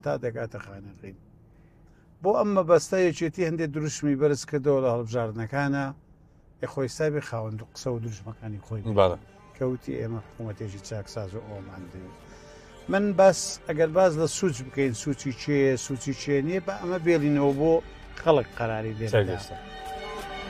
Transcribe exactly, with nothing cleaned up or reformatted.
تا دەگاتە خانەقین بۆ ئەمە بەستایەکێتی هەندێک دروشمی بەرز کردەوە لە هەڵبژاردنەکانە خۆی سابی خاوەند و قسە و دروشمەکانی خۆی کەوتی ئێمە حکوومەتێکی چاکساز و ئەومان دەوێت من باس ئەگەر باز لە سوچ بکەین سوچی چێ سوچی چێ نییە بە ئەمە بێڵینەوە بۆ خەڵک قەراری لێ